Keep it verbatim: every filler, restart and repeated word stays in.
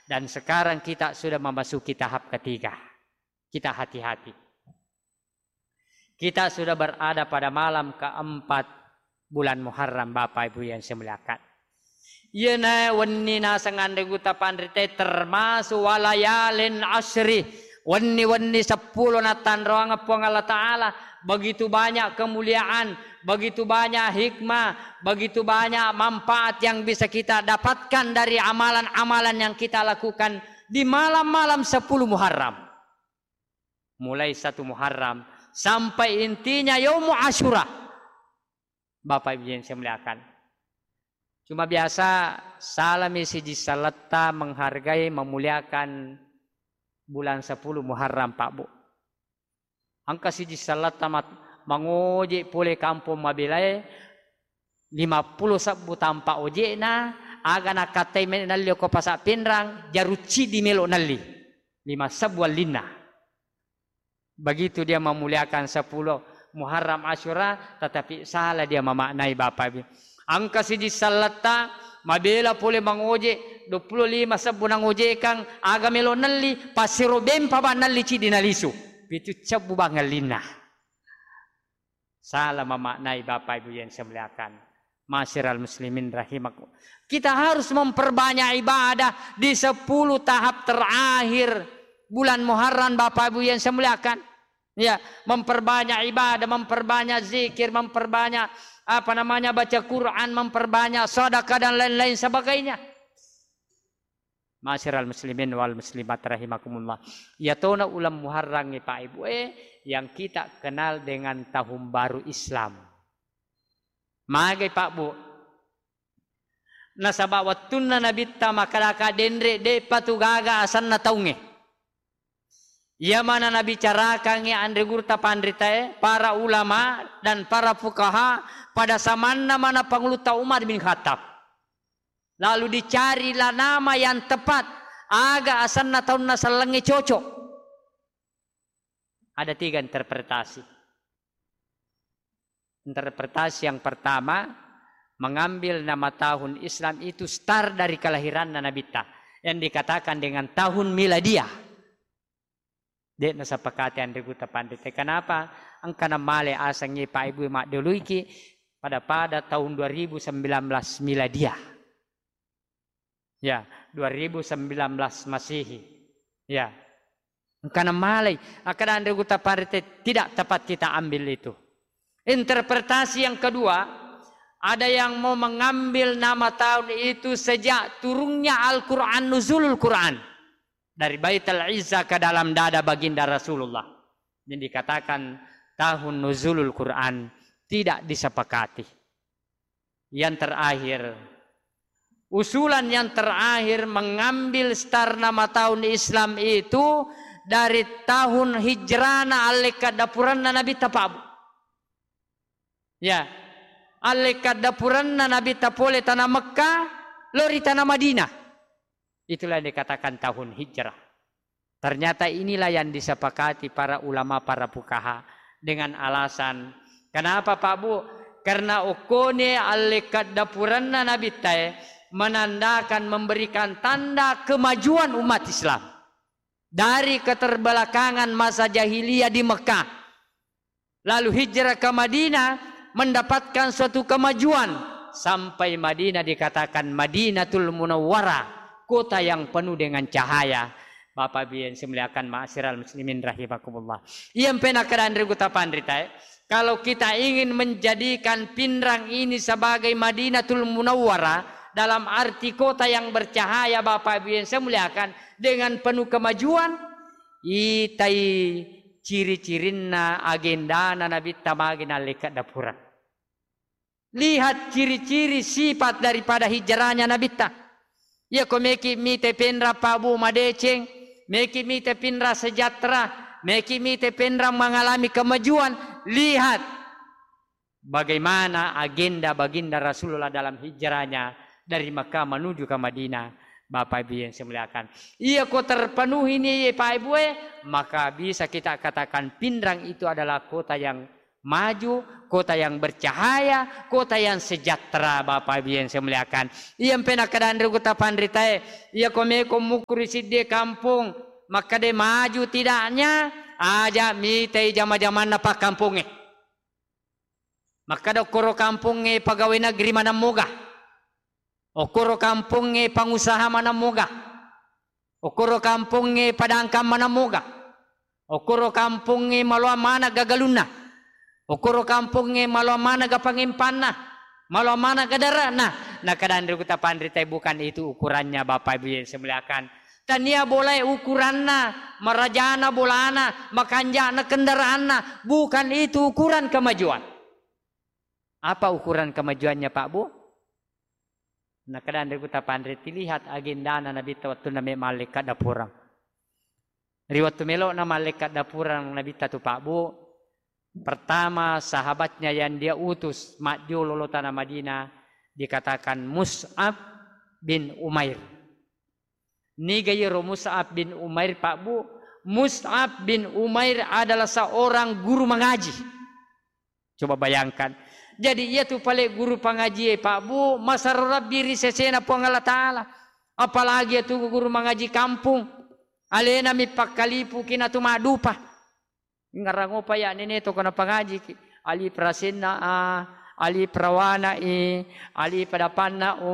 Dan sekarang kita sudah memasuki tahap ketiga. Kita hati-hati. Kita sudah berada pada malam keempat bulan Muharram, Bapak Ibu yang saya muliakan. Yana wannina sangande guta pandrite termasuk walayalin asri. Wanni-wanni sepuluh natan roang apung Allah Ta'ala. Begitu banyak kemuliaan, begitu banyak hikmah, begitu banyak manfaat yang bisa kita dapatkan dari amalan-amalan yang kita lakukan di malam-malam sepuluh Muharram. Mulai satu Muharram sampai intinya Yaumul Asyura. Bapak Ibu yang saya muliakan. Cuma biasa salam isi disalata menghargai, memuliakan bulan sepuluh Muharram, Pak Bu. Angka si disalat tamat mengoje pule kampung mabilai lima puluh sabu tanpa ojena aga nak katai menali ko pasak pinrang jaruci di melo nali lima sabu lina. Begitu dia memuliakan sepuluh Muharram Asyura, tetapi salah dia memaknai Bapak Ibu. Angka si disalata mabela pule mangoje dua puluh lima sabunang oje kang aga melo nali pasiro bempa ba nali ci dinalisu itu cabu bangalina. Salah memaknai Bapak Ibu yang saya muliakan. Masyiral muslimin rahimakum. Kita harus memperbanyak ibadah di sepuluh tahap terakhir bulan Muharram, Bapak Ibu yang saya muliakan. Ya, memperbanyak ibadah, memperbanyak zikir, memperbanyak apa namanya baca Quran, memperbanyak sedekah dan lain-lain sebagainya. Masyiral muslimin wal muslimat rahimakumullah. Ya tona ulam Muharram ni Pak Ibu eh yang kita kenal dengan tahun baru Islam. Magai Pak Bu. Nasaba wattunna nabitta makalaka dendre de patugaga asanna taunge. Ya mana Nabi carakan ya andre gurta pandritae para ulama dan para fukaha pada zamanna mana panguluta Umar bin Khattab. Lalu dicarilah nama yang tepat aga asanna taunna salangi cocok. Ada tiga interpretasi. Interpretasi yang pertama mengambil nama tahun Islam itu start dari kelahiran Nabi ta yang dikatakan dengan tahun miladiah. Dek nasapakati andre guta pandite. Kenapa? Angkana male asangnya Pak Ibu mak dulu iki pada pada tahun dua ribu sembilan belas miladiah. Ya, dua ribu sembilan belas Masehi. Ya. Angkana male akan andre guta pandite tidak tepat kita ambil itu. Interpretasi yang kedua, ada yang mau mengambil nama tahun itu sejak turunnya Al-Quran, nuzulul Quran. Dari Baitul Izzah ke dalam dada baginda Rasulullah. Yang dikatakan tahun nuzulul Quran tidak disepakati. Yang terakhir, usulan yang terakhir mengambil star nama tahun Islam itu dari tahun hijrana alika dapuranna Nabi tapabu. Ya, alika dapuranna Nabi tapole tanah Mekah, lori tanah Madinah. Itulah yang dikatakan tahun hijrah. Ternyata inilah yang disepakati para ulama, para fuqaha dengan alasan. Kenapa Pak Bu? Karena ukone alekat dapuranna Nabi tae menandakan, memberikan tanda kemajuan umat Islam. Dari keterbelakangan masa jahiliyah di Mekah. Lalu hijrah ke Madinah mendapatkan suatu kemajuan. Sampai Madinah dikatakan Madinatul Munawwarah. Kota yang penuh dengan cahaya. Bapak Ibu yang semuliakan ma'asyiral muslimin rahimakumullah. Yang penakaran reguta pandrita. Kalau kita ingin menjadikan Pinrang ini sebagai Madinatul Munawwarah dalam arti kota yang bercahaya, Bapak Ibu yang semuliakan, dengan penuh kemajuan, itai ciri-cirinna agendana Nabi tamagina lekat dapuran. Lihat ciri-ciri sifat daripada hijrahnya Nabi ta. Ya ko meki mite penra pabu madeceng, meki mite penra sejahtera, meki mite penra mengalami kemajuan. Lihat bagaimana agenda baginda Rasulullah dalam hijrahnya dari Makkah menuju ke Madinah. Bapak Ibu yang saya muliakan, iya kok terpenuhi ini Pak Ibu, maka bisa kita katakan Pinrang itu adalah kota yang maju, kota yang bercahaya, kota yang sejahtera. Bapak Ibu yang saya muliakan. Ia pernah keadaan kota Pandritai, ia komeko mukuri sidde kampung, maka dia maju tidaknya aja mitai jama-jaman apa kampungnya. Maka do koro kampungnya pegawai negeri mana moga, okoro kampungnya pengusaha mana moga, okoro kampungnya padangkam mana moga, okoro kampungnya maluan mana gagaluna, okoro kampungnya maluan mana gapangimpanna, maluan mana gadarana. Nah keadaan kota Pandritai bukan itu ukurannya Bapak Ibu yang saya muliakan. Tania boleh ukuranna, marajana bolana, makanjana kendaraanna, bukan itu ukuran kemajuan. Apa ukuran kemajuannya Pak Bu? Nah kadang dari kota Pandritai lihat agenda Nabi waktu Nabi malaikat dapurang. Riwayat melok nama malaikat dapurang Nabi tu Pak Bu. Pertama sahabatnya yang dia utus maju lolo tanah Madinah dikatakan Mus'ab bin Umair. Ni gayro Mus'ab bin Umair Pak Bu. Mus'ab bin Umair adalah seorang guru mengaji. Coba bayangkan. Jadi ia tu paling guru pengaji Pak Bu, masar rabbi risesena po Allah Ta'ala. Apalagi itu guru mengaji kampung. Alena mi pakalipu kina tu madupa. Ngarango pa ya nene to kana pengaji. Ali prasena a, ali prawana i, ali padapanna o.